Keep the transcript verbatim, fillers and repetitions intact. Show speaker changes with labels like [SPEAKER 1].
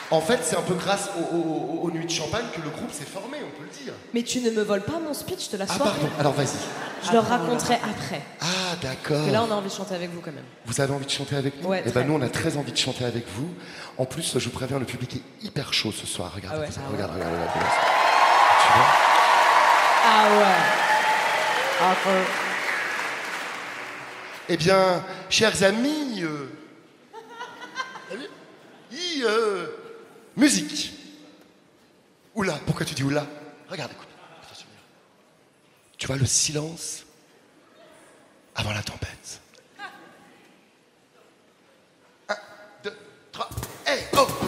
[SPEAKER 1] En fait, c'est un peu grâce aux, aux- aux nuits de champagne que le groupe s'est formé, on peut le dire.
[SPEAKER 2] Mais tu ne me voles pas mon speech de la
[SPEAKER 1] Ah
[SPEAKER 2] soirée.
[SPEAKER 1] pardon, alors vas-y.
[SPEAKER 2] Je le raconterai après.
[SPEAKER 1] Ah d'accord.
[SPEAKER 2] Parce que là, on a envie de chanter avec vous quand même.
[SPEAKER 1] Vous avez envie de chanter avec nous?
[SPEAKER 2] Ouais,
[SPEAKER 1] Eh
[SPEAKER 2] très.
[SPEAKER 1] ben nous, on a très envie de chanter avec vous. En plus, je vous préviens, le public est hyper chaud ce soir. Regarde,
[SPEAKER 2] Ah ouais.
[SPEAKER 1] regarde,
[SPEAKER 2] Ah ouais.
[SPEAKER 1] regarde, regarde, regarde. Tu vois?
[SPEAKER 2] Ah ouais. Affreux.
[SPEAKER 1] Eh bien, chers amis, euh... i- euh, musique. Oula, pourquoi tu dis oula? Regarde, écoute. Tu vois le silence avant la tempête.